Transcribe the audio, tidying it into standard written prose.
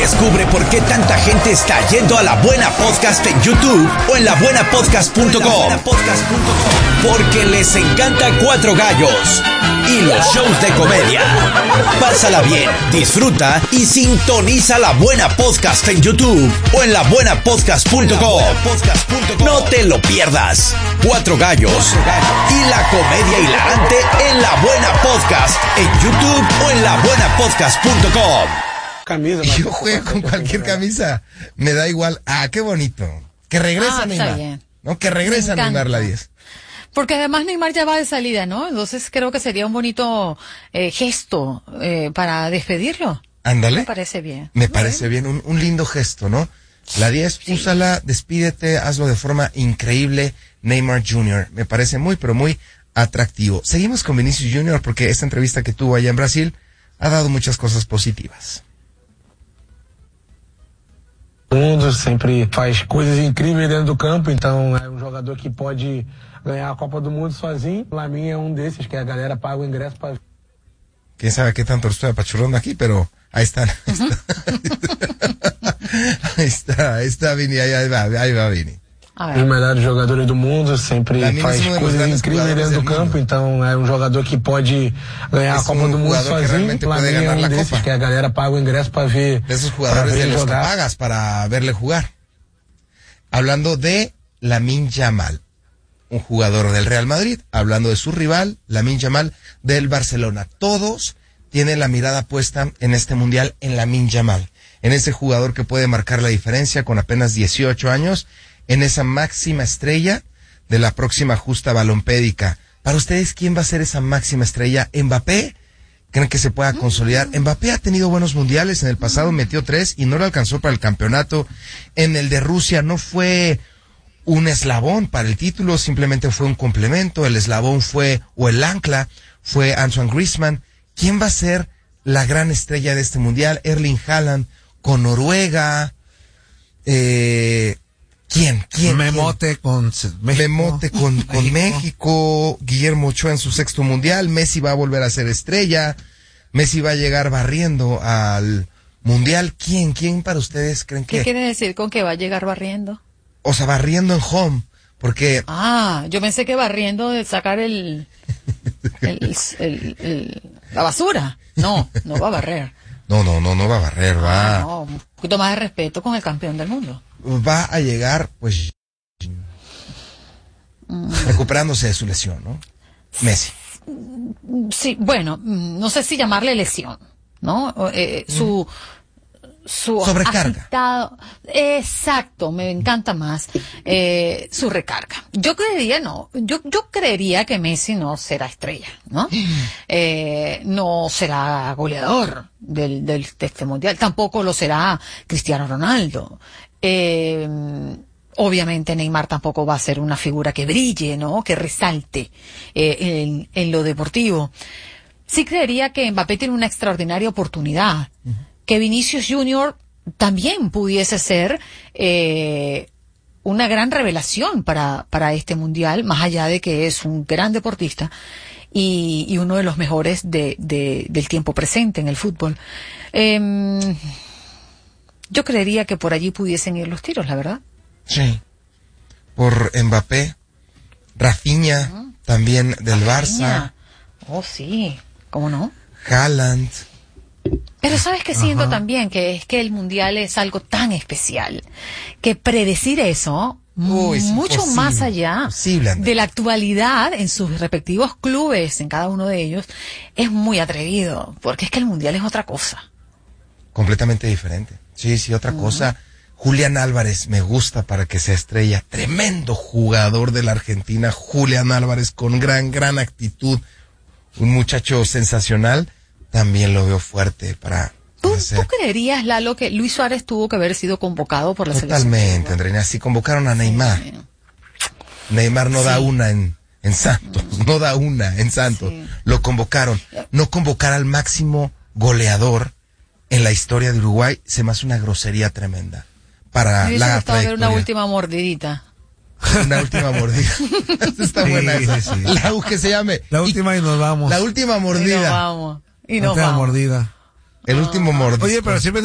Descubre por qué tanta gente está yendo a La Buena Podcast en YouTube o en labuenapodcast.com. Porque les encanta Cuatro Gallos y los shows de comedia. Pásala bien, disfruta y sintoniza La Buena Podcast en YouTube o en labuenapodcast.com. No te lo pierdas. Cuatro Gallos y la comedia hilarante en La Buena Podcast en YouTube o en labuenapodcast.com. Yo juego con cualquier camisa, me da igual. Qué bonito. Que regresa Neymar. ¿No? Que regresa Neymar la 10. Porque además Neymar ya va de salida, ¿no? Entonces creo que sería un bonito gesto para despedirlo. Ándale. Me parece bien. Me parece bien, un lindo gesto, ¿no? La 10, sí. Úsala, despídete, hazlo de forma increíble. Neymar Jr. Me parece muy, pero muy atractivo. Seguimos con Vinicius Jr. porque esta entrevista que tuvo allá en Brasil ha dado muchas cosas positivas. Mundo sempre faz coisas incríveis dentro do campo, então é jogador que pode ganhar a Copa do Mundo sozinho. Lamine é desses que a galera paga o ingresso para. Quién sabe qué tanto estoy apachurrando aquí, pero ahí están. Ahí está Vini, ahí va Vini. Os melhores jogadores do mundo, sempre faz coisas incríveis dentro do campo, então é jogador que pode ganhar a Copa do Mundo sozinho. Lamine é desses que a galera paga o ingresso para ver. De esos jugadores de los que pagas para verle jugar. Hablando de Lamine Yamal, un jugador del Real Madrid, hablando de su rival, Lamine Yamal del Barcelona. Todos tienen la mirada puesta en este mundial en Lamine Yamal, en ese jugador que puede marcar la diferencia con apenas 18 años, en esa máxima estrella de la próxima justa balompédica. Para ustedes, ¿quién va a ser esa máxima estrella? ¿Mbappé? ¿Creen que se pueda consolidar? Mbappé ha tenido buenos mundiales, en el pasado metió 3 y no lo alcanzó para el campeonato. En el de Rusia no fue un eslabón para el título, simplemente fue un complemento. El eslabón fue, o el ancla, fue Antoine Griezmann. ¿Quién va a ser la gran estrella de este mundial? Erling Haaland con Noruega. ¿Quién? Memote con México. Memote con México. Guillermo Ochoa en su 6º mundial. Messi va a volver a ser estrella. Messi va a llegar barriendo al mundial. ¿Quién para ustedes creen que? ¿Qué quiere decir con que va a llegar barriendo? O sea, barriendo en home, porque... yo pensé que barriendo de sacar la basura. No va a barrer. No va a barrer, va... No, un poquito más de respeto con el campeón del mundo. Va a llegar, pues, recuperándose de su lesión, ¿no? Messi. Sí, bueno, no sé si llamarle lesión, ¿no? Su sobrecarga. Agitado, exacto, me encanta más su recarga. Yo creería que Messi no será estrella, ¿no? No será goleador de este mundial, tampoco lo será Cristiano Ronaldo. Obviamente Neymar tampoco va a ser una figura que brille, ¿no? Que resalte en lo deportivo. Sí creería que Mbappé tiene una extraordinaria oportunidad. Que Vinicius Jr. también pudiese ser una gran revelación para este mundial, más allá de que es un gran deportista y uno de los mejores del tiempo presente en el fútbol. Yo creería que por allí pudiesen ir los tiros, la verdad. Sí. Por Mbappé, Rafinha, también del Barça. Oh, sí. ¿Cómo no? Haaland. Pero ¿sabes qué siento también? Que es que el mundial es algo tan especial que predecir eso mucho más allá de la actualidad en sus respectivos clubes, en cada uno de ellos, es muy atrevido, porque es que el mundial es otra cosa. Completamente diferente. Sí, otra cosa. Julián Álvarez me gusta para que sea estrella. Tremendo jugador de la Argentina, Julián Álvarez, con gran actitud. Un muchacho sensacional. También lo veo fuerte para... ¿Tú creerías, Lalo, que Luis Suárez tuvo que haber sido convocado por la selección? Totalmente, Andreina. Si convocaron a Neymar. Sí. Neymar no da una en Santos. No da una en Santos. Sí. Lo convocaron. No convocar al máximo goleador en la historia de Uruguay se me hace una grosería tremenda para la trayectoria. Una última mordidita. Una última mordida. Está buena esa. Sí. La que se llame. La última y nos vamos. La última mordida. Y nos vamos. Mordida. El último mordisco. Oye, pero siempre